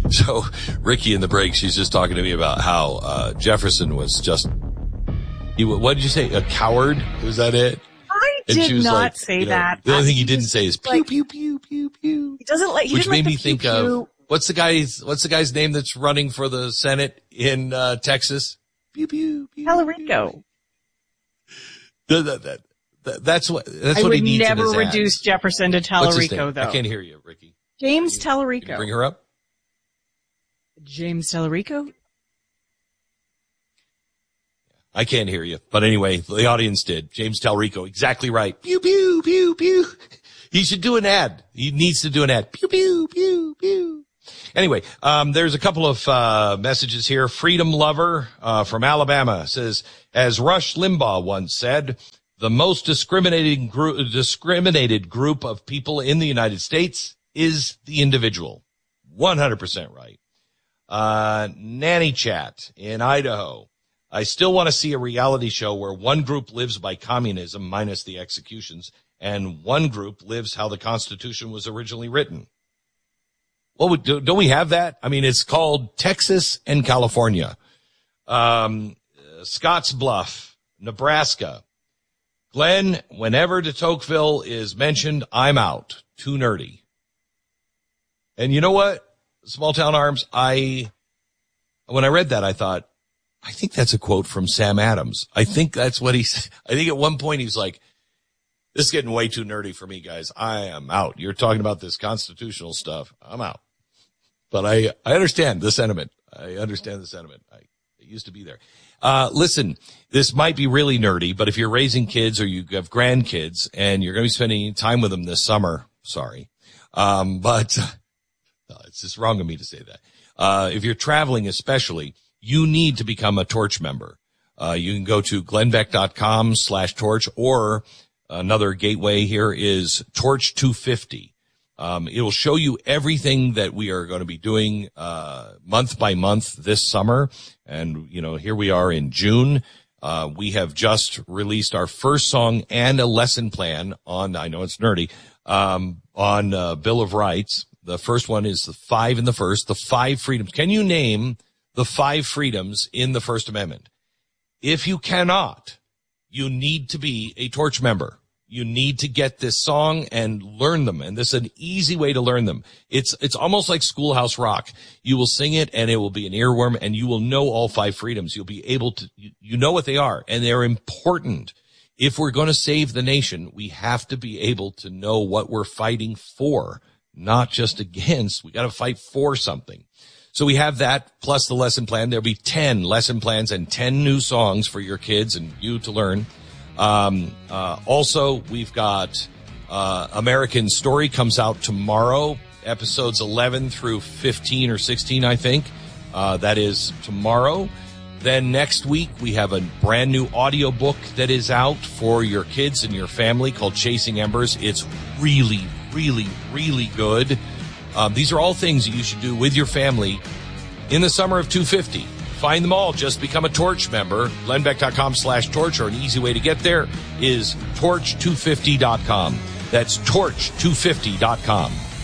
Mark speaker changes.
Speaker 1: So Ricky in the break, she's just talking to me about how Jefferson was just, what did you say, a coward? Was that it?
Speaker 2: I did not say that.
Speaker 1: The only thing he didn't say is pew, pew, pew, pew, pew.
Speaker 2: He doesn't like,
Speaker 1: which made me think of, what's the guy's name that's running for the Senate in Texas? Pew, pew, pew.
Speaker 2: Tallarico.
Speaker 1: That's what he needs.
Speaker 2: I would never reduce Jefferson to Tallarico, though.
Speaker 1: I can't hear you, Ricky.
Speaker 2: James Tallarico.
Speaker 1: Can you bring her up?
Speaker 2: James Tallarico?
Speaker 1: I can't hear you. But anyway, the audience did. James Tallarico, exactly right. Pew, pew, pew, pew. He should do an ad. He needs to do an ad. Pew, pew, pew, pew. Anyway, there's a couple of messages here. Freedom Lover from Alabama says, as Rush Limbaugh once said, the most discriminated group of people in the United States is the individual. 100% right. Nanny Chat in Idaho. I still want to see a reality show where one group lives by communism minus the executions and one group lives how the Constitution was originally written. Well, don't we have that? I mean, it's called Texas and California. Scotts Bluff, Nebraska. Glenn, whenever de Tocqueville is mentioned, I'm out. Too nerdy. And you know what? Small Town Arms, when I read that, I thought, I think that's a quote from Sam Adams. I think that's what he said. I think at one point he's like, this is getting way too nerdy for me, guys. I am out. You're talking about this constitutional stuff. I'm out. But I understand the sentiment. I used to be there. Listen, this might be really nerdy, but if you're raising kids or you have grandkids and you're going to be spending time with them this summer, sorry. But it's just wrong of me to say that. If you're traveling especially, you need to become a Torch member. You can go to glennbeck.com/torch, or another gateway here is Torch 250. It will show you everything that we are going to be doing, month by month this summer. And, here we are in June. We have just released our first song and a lesson plan on, I know it's nerdy, on Bill of Rights. The first one is the 5 in the first, the 5 freedoms. Can you name the 5 freedoms in the First Amendment? If you cannot, you need to be a Torch member. You need to get this song and learn them. And this is an easy way to learn them. It's almost like Schoolhouse Rock. You will sing it and it will be an earworm and you will know all 5 freedoms. You'll be able to, you know what they are, and they're important. If we're going to save the nation, we have to be able to know what we're fighting for, not just against. We got to fight for something. So we have that plus the lesson plan. There'll be 10 lesson plans and 10 new songs for your kids and you to learn. Also, we've got American Story comes out tomorrow, episodes 11 through 15 or 16, I think. That is tomorrow. Then next week, we have a brand new audiobook that is out for your kids and your family called Chasing Embers. It's really, really, really good. These are all things you should do with your family in the summer of 250. Find them all. Just become a Torch member. glennbeck.com/torch, or an easy way to get there is torch250.com. That's torch250.com.